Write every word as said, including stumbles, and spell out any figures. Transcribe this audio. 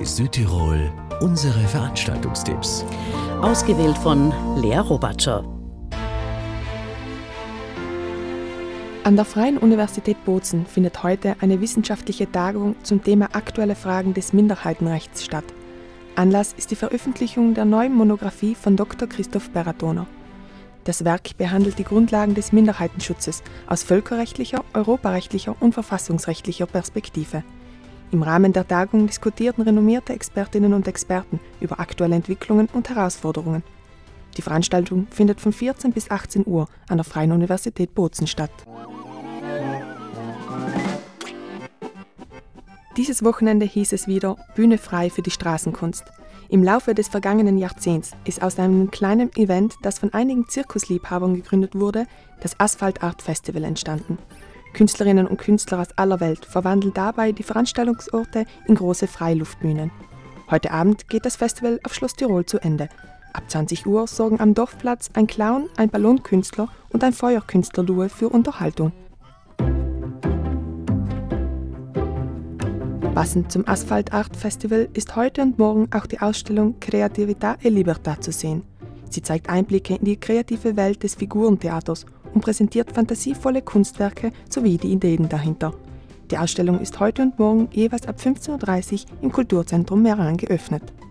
bei Südtirol unsere Veranstaltungstipps. Ausgewählt von Lea Robatscher. An der Freien Universität Bozen findet heute eine wissenschaftliche Tagung zum Thema aktuelle Fragen des Minderheitenrechts statt. Anlass ist die Veröffentlichung der neuen Monographie von Doktor Christoph Beratoner. Das Werk behandelt die Grundlagen des Minderheitenschutzes aus völkerrechtlicher, europarechtlicher und verfassungsrechtlicher Perspektive. Im Rahmen der Tagung diskutierten renommierte Expertinnen und Experten über aktuelle Entwicklungen und Herausforderungen. Die Veranstaltung findet von vierzehn bis achtzehn Uhr an der Freien Universität Bozen statt. Dieses Wochenende hieß es wieder Bühne frei für die Straßenkunst. Im Laufe des vergangenen Jahrzehnts ist aus einem kleinen Event, das von einigen Zirkusliebhabern gegründet wurde, das Asphalt Art Festival entstanden. Künstlerinnen und Künstler aus aller Welt verwandeln dabei die Veranstaltungsorte in große Freiluftbühnen. Heute Abend geht das Festival auf Schloss Tirol zu Ende. Ab zwanzig Uhr sorgen am Dorfplatz ein Clown, ein Ballonkünstler und ein Feuerkünstlerduo für Unterhaltung. Passend zum Asphalt Art Festival ist heute und morgen auch die Ausstellung Creatività e Libertà zu sehen. Sie zeigt Einblicke in die kreative Welt des Figurentheaters und präsentiert fantasievolle Kunstwerke sowie die Ideen dahinter. Die Ausstellung ist heute und morgen jeweils ab fünfzehn Uhr dreißig im Kulturzentrum Meran geöffnet.